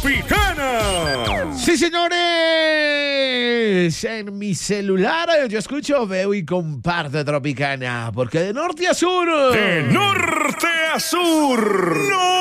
Tropicana. Sí, señores, en mi celular yo escucho, veo y comparto Tropicana, porque de norte a sur, De norte a sur, no